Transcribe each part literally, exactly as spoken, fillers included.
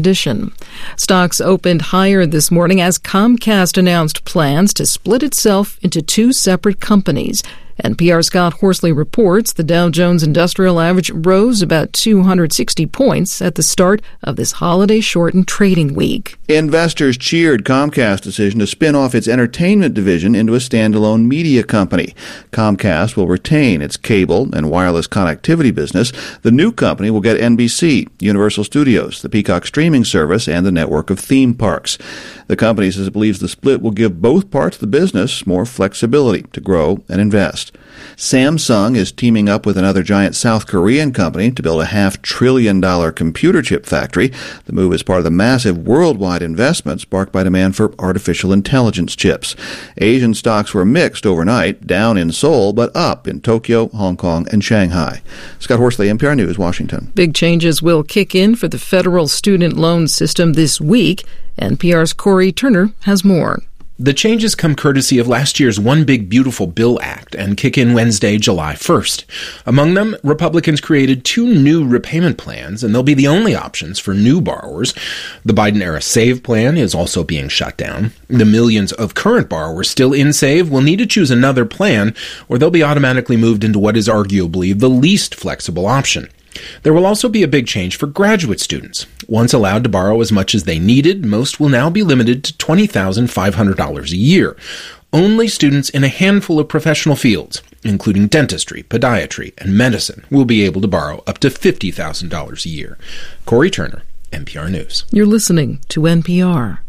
Edition. Stocks opened higher this morning as Comcast announced plans to split itself into two separate companies. N P R's Scott Horsley reports the Dow Jones Industrial Average rose about two hundred sixty points at the start of this holiday-shortened trading week. Investors cheered Comcast's decision to spin off its entertainment division into a standalone media company. Comcast will retain its cable and wireless connectivity business. The new company will get N B C, Universal Studios, the Peacock streaming service, and the network of theme parks. The company says it believes the split will give both parts of the business more flexibility to grow and invest. Samsung is teaming up with another giant South Korean company to build a half-trillion dollar computer chip factory. The move is part of the massive worldwide investment sparked by demand for artificial intelligence chips. Asian stocks were mixed overnight, down in Seoul, but up in Tokyo, Hong Kong, and Shanghai. Scott Horsley, N P R News, Washington. Big changes will kick in for the federal student loan system this week. N P R's Corey Turner has more. The changes come courtesy of last year's One Big Beautiful Bill Act and kick in Wednesday, July first. Among them, Republicans created two new repayment plans, and they'll be the only options for new borrowers. The Biden-era SAVE plan is also being shut down. The millions of current borrowers still in SAVE will need to choose another plan, or they'll be automatically moved into what is arguably the least flexible option. There will also be a big change for graduate students. Once allowed to borrow as much as they needed, most will now be limited to twenty thousand five hundred dollars a year. Only students in a handful of professional fields, including dentistry, podiatry, and medicine, will be able to borrow up to fifty thousand dollars a year. Corey Turner, N P R News. You're listening to N P R.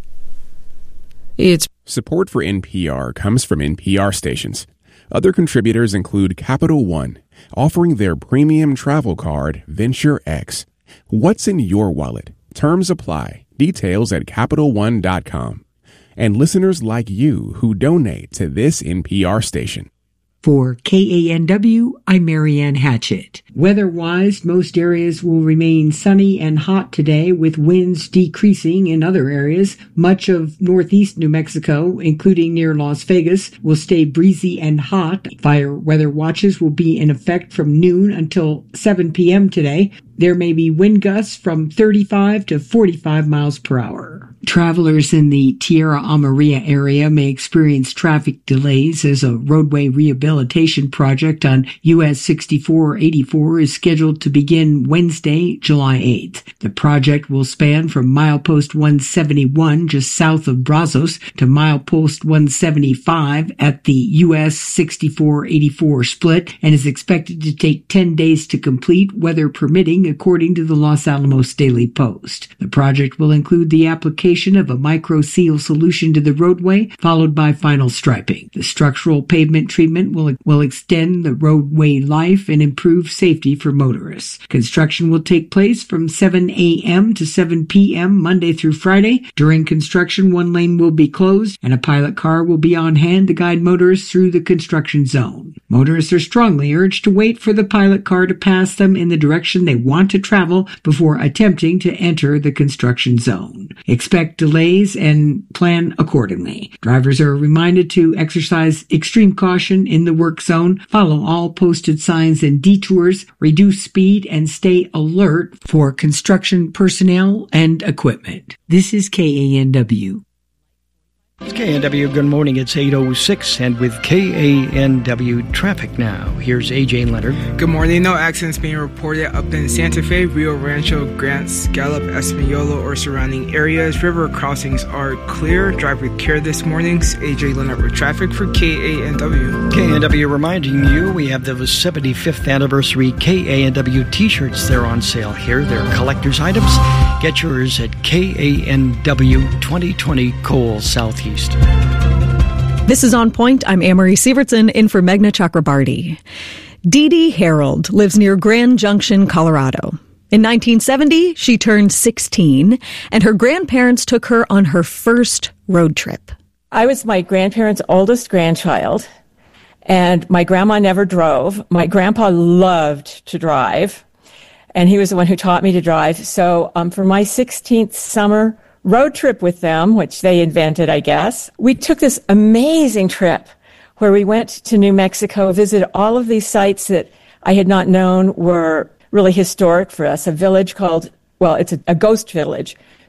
It's Support for N P R comes from N P R stations. Other contributors include Capital One, offering their premium travel card, Venture X. What's in your wallet? Terms apply. Details at Capital One dot com. And listeners like you who donate to this N P R station. For K A N W, I'm Marianne Hatchett. Weather-wise, most areas will remain sunny and hot today, with winds decreasing in other areas. Much of northeast New Mexico, including near Las Vegas, will stay breezy and hot. Fire weather watches will be in effect from noon until seven p.m. today. There may be wind gusts from thirty-five to forty-five miles per hour. Travelers in the Tierra Amarilla area may experience traffic delays as a roadway rehabilitation project on U S sixty-four eighty-four is scheduled to begin Wednesday, July eighth. The project will span from milepost one seventy-one just south of Brazos to milepost one seventy-five at the U S sixty-four eighty-four split and is expected to take ten days to complete, weather permitting, according to the Los Alamos Daily Post. The project will include the application of a micro-seal solution to the roadway, followed by final striping. The structural pavement treatment will, will extend the roadway life and improve safety for motorists. Construction will take place from seven a.m. to seven p.m. Monday through Friday. During construction, one lane will be closed and a pilot car will be on hand to guide motorists through the construction zone. Motorists are strongly urged to wait for the pilot car to pass them in the direction they want to travel before attempting to enter the construction zone. Expect delays and plan accordingly. Drivers are reminded to exercise extreme caution in the work zone, follow all posted signs and detours, reduce speed, and stay alert for construction personnel and equipment. This is K A N W. It's K N W. Good morning. It's eight oh six, and with K A N W traffic now, here's A J Leonard. Good morning. No accidents being reported up in Santa Fe, Rio Rancho, Grants, Gallup, Espanola, or surrounding areas. River crossings are clear. Drive with care this morning. A J Leonard with traffic for K A N W. K A N W reminding you we have the seventy-fifth anniversary K A N W t-shirts. They're on sale here. They're collector's items. Get yours at K A N W twenty twenty Cole Southeast. This is On Point. I'm Amory Sievertson in for Meghna Chakrabarty. Dee Dee Harold lives near Grand Junction, Colorado. In nineteen seventy, she turned sixteen, and her grandparents took her on her first road trip. I was my grandparents' oldest grandchild, and my grandma never drove. My grandpa loved to drive, and he was the one who taught me to drive. So um, for my sixteenth summer road trip with them, which they invented, I guess, we took this amazing trip where we went to New Mexico, visited all of these sites that I had not known were really historic for us. A village called, well, it's a, a ghost village